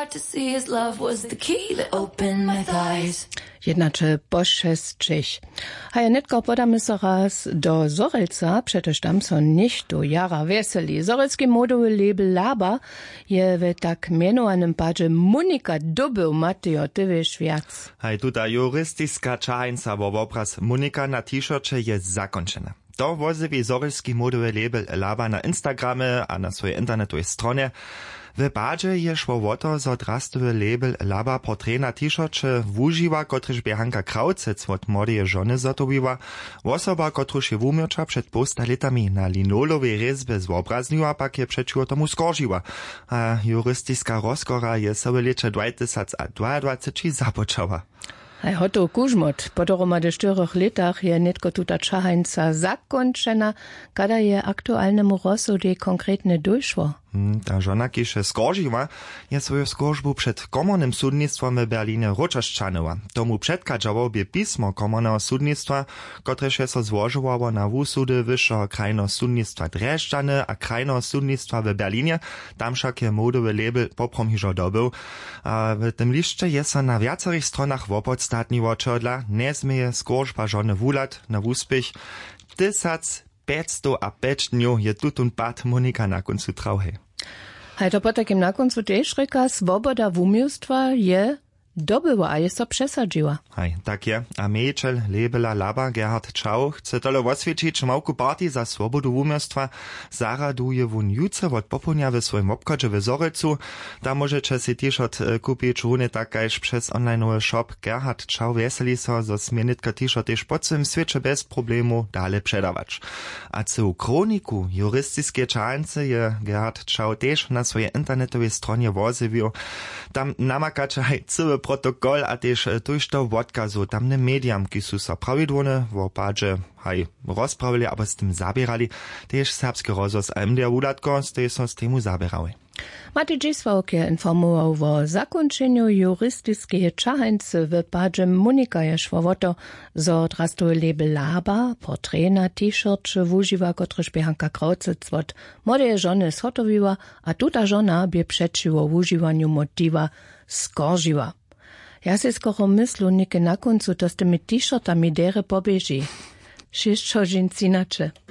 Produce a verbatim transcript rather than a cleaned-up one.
start to see his love was the key that opened my thighs. Jednacze pošestřich. A je netko podamy so raz do Zorelca, przecież tam są nicht do jara weseli. Zorelski modowy label Laba je w tak mianowanym padzie Monika dobył, Mateo, ty wiesz wiac. Hej, tuta jurystyska czahańca bo obraz Monika na t-shircie jest zakończona. To wozywi Zorelski modowy label Laba na Instagramie a na swojej internetowej stronie. W padzie je szło o to, że drastowy label Laba portret na t-shircie wużywa, kotryż Biehanka Kraucec od młodej żony zatowiła, osoba, kotryż je wumiocza przed posta latami na linolowej rezbie zobrazniła, pak je przeciwko tomu skoržiła. A jurystyska rozkora je sobie lecze dwa tysiące dwudziesty zapoczęła. Hej, hoto kužmot, po dohromady czterech latach je netko tuta czahańca zakończena, kada je aktualnemu rozsudzie konkretne dojszło. Hmm, ta żona, kisze skoržiła, je swoją skorzbu przed komornym sudnictwem w Berlinie rozczaszczanyła. Tomu przedkadzało by pismo komornego sudnictwa, kotreż je so złożyło na wusudy wyższego krajnego sudnictwa Dreszczany a krajnego sudnictwa w Berlinie, tam však je modowy label poprom hižo dobył. A w tym liście je so na wiacerých stronach wopodstatniło, czodla nie zmieje skorzba żony wulat na wuspich. Tysac pięćset a pięć dniów je tutun pad Monika na końcu trauhej. Hej, to potakim na końcu też reka, swoboda wumiostwa je dobyła, a jest to przesadziła. Hej, tak je. A majiciel labela Laba Gerhard Czau chce tole osvědčić małku partii za swobodu wumiostwa zaraduje wun juce od popołudnia w swoim obchodzie w Zorelcu. Tam możecie si t-shirt kupić równie takajż przez online shop Gerhard Czau weseli so, zo smienitka t-shirt też po całym świecie bez problemu dalej przedawać. A całą kroniku jurystycznej czahańce je Gerhard Czau też na swojej internetowej stronie wozywił. Tam namakacze hej cały protokol a też tuż to odkazu tamnym mediam, ki su sa prawidłone w opadzie haj rozprawili, aber z tym zabierali, też serbski rozhlas a M D R udatko, z tej są z temu zabierali. Mati Dziswałkie informował o zakończeniu jurystycznej czahańcy w padzie Monika je szło o to, że drastowy label Laba portret na t-shircie wużywa, kotryż Biehanka Kraucec od młodej żony zhotowiła, a tuta żona by przeciwko wużywaniu motywa skoržiła. Ja se skoro myslu, nike na koncu, to z tymi t-shirtami dere pobieži. Šišćo žinci inače.